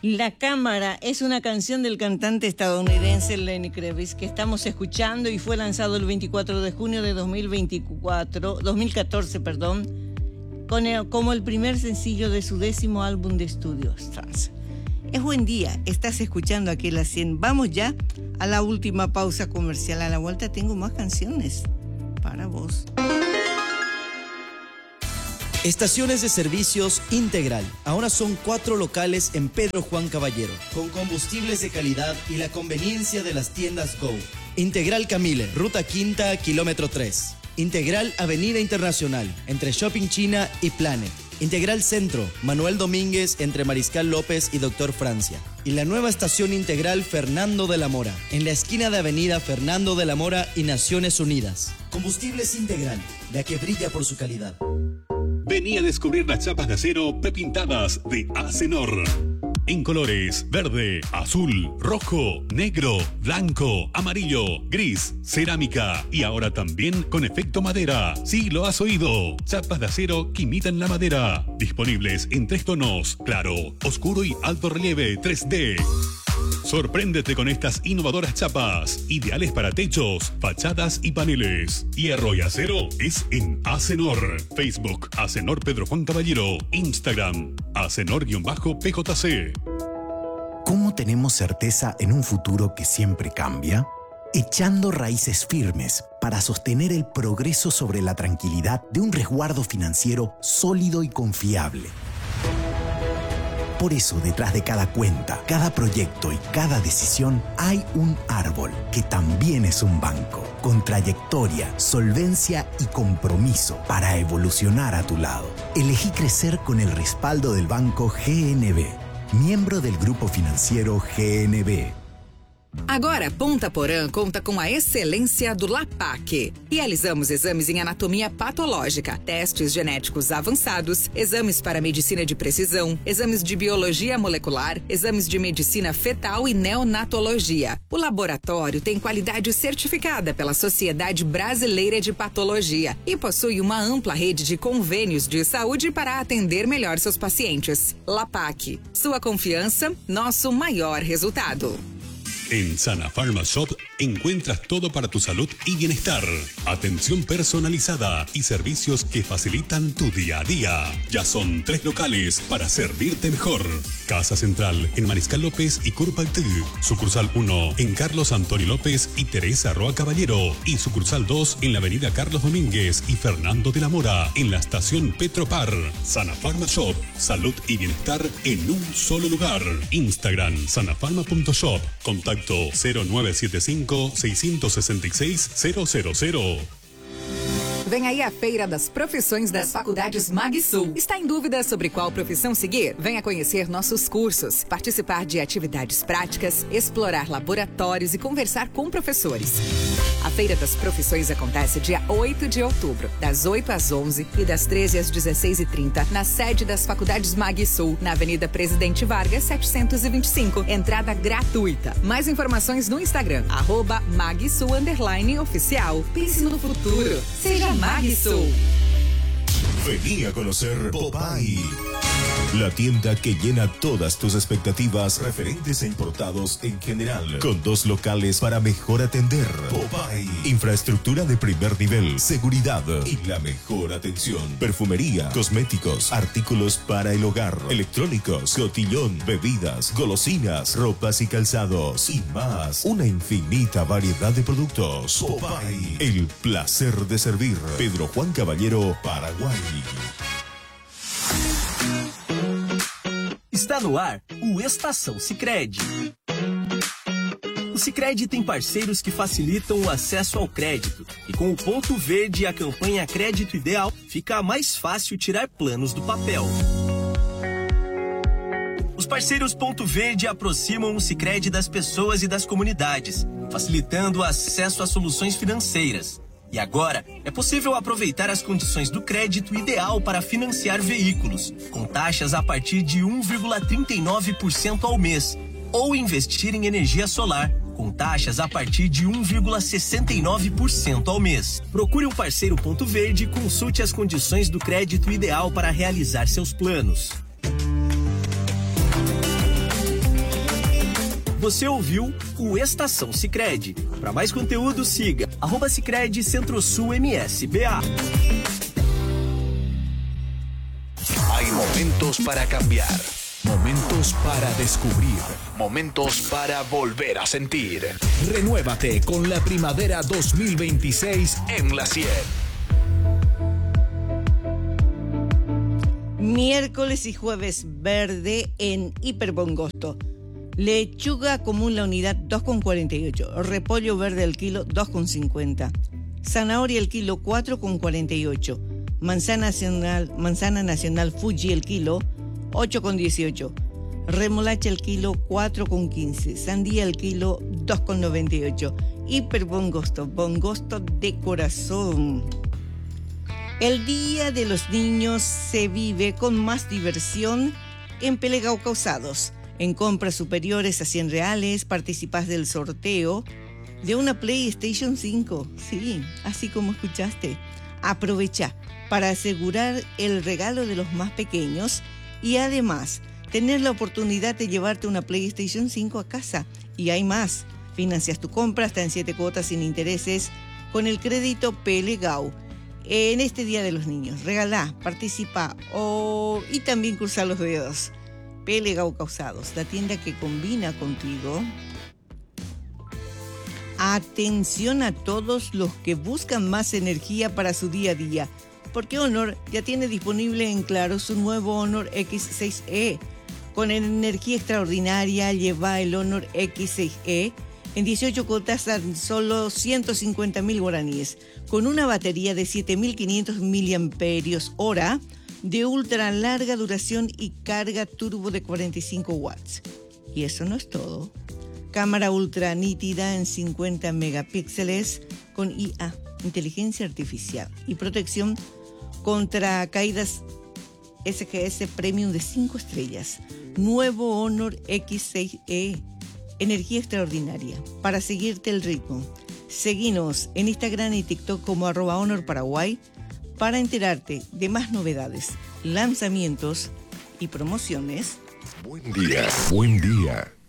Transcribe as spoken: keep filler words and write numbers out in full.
La Cámara es una canción del cantante estadounidense Lenny Kravitz que estamos escuchando y fue lanzado el veinticuatro de junio de dos mil veinticuatro, dos mil catorce, perdón, con el, como el primer sencillo de su décimo álbum de estudio, Stars. Es buen día, estás escuchando aquí la cien. Vamos ya a la última pausa comercial. A la vuelta tengo más canciones para vos. Estaciones de servicios Integral. Ahora son cuatro locales en Pedro Juan Caballero, con combustibles de calidad y la conveniencia de las tiendas Go. Integral Camille, Ruta Quinta, kilómetro tres. Integral Avenida Internacional, entre Shopping China y Planet. Integral Centro, Manuel Domínguez, entre Mariscal López y Doctor Francia. Y la nueva estación Integral Fernando de la Mora, en la esquina de Avenida Fernando de la Mora y Naciones Unidas. Combustibles Integral, la que brilla por su calidad. Vení a descubrir las chapas de acero prepintadas de Acenor. En colores verde, azul, rojo, negro, blanco, amarillo, gris, cerámica y ahora también con efecto madera. Sí, lo has oído. Chapas de acero que imitan la madera. Disponibles en tres tonos: claro, oscuro y alto relieve tres D. Sorpréndete con estas innovadoras chapas, ideales para techos, fachadas y paneles. Hierro y acero es en Acenor. Facebook, Acenor Pedro Juan Caballero. Instagram, Acenor-P J C. ¿Cómo tenemos certeza en un futuro que siempre cambia? Echando raíces firmes para sostener el progreso sobre la tranquilidad de un resguardo financiero sólido y confiable. Por eso, detrás de cada cuenta, cada proyecto y cada decisión, hay un árbol que también es un banco, con trayectoria, solvencia y compromiso para evolucionar a tu lado. Elegí crecer con el respaldo del Banco G N B, miembro del Grupo Financiero G N B. Agora, Ponta Porã conta com a excelência do LAPAC. Realizamos exames em anatomia patológica, testes genéticos avançados, exames para medicina de precisão, exames de biologia molecular, exames de medicina fetal e neonatologia. O laboratório tem qualidade certificada pela Sociedade Brasileira de Patologia e possui uma ampla rede de convênios de saúde para atender melhor seus pacientes. LAPAC, sua confiança, nosso maior resultado. En Sana Pharma Shop encuentras todo para tu salud y bienestar. Atención personalizada y servicios que facilitan tu día a día. Ya son tres locales para servirte mejor. Casa Central en Mariscal López y Curpaltí. Sucursal uno en Carlos Antonio López y Teresa Roa Caballero. Y sucursal dos en la avenida Carlos Domínguez y Fernando de la Mora en la estación Petropar. Sana Pharma Shop. Salud y bienestar en un solo lugar. Instagram sanapharma punto shop. Contacto cero nueve siete cinco, seis seis seis, cero cero cero. Vem aí a Feira das Profissões das Faculdades MagSul. Está em dúvida sobre qual profissão seguir? Venha conhecer nossos cursos, participar de atividades práticas, explorar laboratórios e conversar com professores. A Feira das Profissões acontece dia oito de outubro, das oito às onze e das treze às dezesseis e trinta, na sede das Faculdades MagSul, na Avenida Presidente Vargas, setecentos e vinte e cinco. Entrada gratuita. Mais informações no Instagram, arroba MagSul underline oficial. Pense no futuro. Seja MagSul. Vení a conocer Popeye, la tienda que llena todas tus expectativas referentes e importados en general, con dos locales para mejor atender. Popeye, infraestructura de primer nivel, seguridad y la mejor atención. Perfumería, cosméticos, artículos para el hogar, electrónicos, cotillón, bebidas, golosinas, ropas y calzados y más. Una infinita variedad de productos. Popeye, el placer de servir. Pedro Juan Caballero, Paraguay. Está no ar o Estação Sicredi. O Sicredi tem parceiros que facilitam o acesso ao crédito. E com o Ponto Verde e a campanha Crédito Ideal, fica mais fácil tirar planos do papel. Os parceiros Ponto Verde aproximam o Sicredi das pessoas e das comunidades, facilitando o acesso a soluções financeiras. E agora, é possível aproveitar as condições do crédito ideal para financiar veículos, com taxas a partir de um vírgula trinta e nove por cento ao mês, ou investir em energia solar, com taxas a partir de um vírgula sessenta e nove por cento ao mês. Procure um parceiro Ponto Verde e consulte as condições do crédito ideal para realizar seus planos. Você ouviu o Estação Sicredi. Para mais conteúdo, siga arroba Sicredi Centro-Sul M S B A. Hay momentos para cambiar, momentos para descubrir, momentos para volver a sentir. Renuévate con la primavera dos mil veintiséis en La cien. Miércoles y jueves verde en Hiperbongosto. Lechuga común la unidad dos con cuarenta y ocho. Repollo verde al kilo dos con cincuenta. Zanahoria el kilo cuatro con cuarenta y ocho. Manzana nacional, manzana nacional Fuji el kilo ocho con dieciocho. Remolacha el kilo cuatro con quince. Sandía el kilo dos con noventa y ocho. Hiperbongosto, bongosto de corazón. El Día de los Niños se vive con más diversión en Pelegao Calzados. En compras superiores a cien reales participas del sorteo de una PlayStation cinco. Sí, así como escuchaste. Aprovecha para asegurar el regalo de los más pequeños y además tener la oportunidad de llevarte una PlayStation cinco a casa. Y hay más. Financias tu compra hasta en siete cuotas sin intereses con el crédito Pelegao. En este Día de los Niños, regalá, participa oh, y también cruza los dedos. Pelegao Calzados, la tienda que combina contigo. Atención a todos los que buscan más energía para su día a día, porque Honor ya tiene disponible en Claro su nuevo Honor X seis E. Con energía extraordinaria, lleva el Honor X seis E en dieciocho cuotas a solo ciento cincuenta mil guaraníes, con una batería de siete mil quinientos miliamperios hora, de ultra larga duración y carga turbo de cuarenta y cinco watts. Y eso no es todo. Cámara ultra nítida en cincuenta megapíxeles con I A, inteligencia artificial, y protección contra caídas S G S Premium de cinco estrellas. Nuevo Honor X seis E. Energía extraordinaria. Para seguirte el ritmo. Seguinos en Instagram y TikTok como arroba Honor Paraguay para enterarte de más novedades, lanzamientos y promociones. Buen día, buen día.